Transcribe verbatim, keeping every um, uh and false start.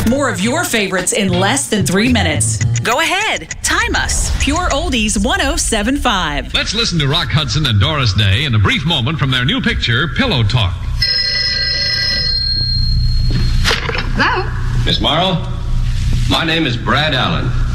More of your favorites in less than three minutes. Go ahead. Time us. Pure Oldies one oh seven point five. Let's listen to Rock Hudson and Doris Day in a brief moment from their new picture, Pillow Talk. Hello? Miss Morrow, my name is Brad Allen.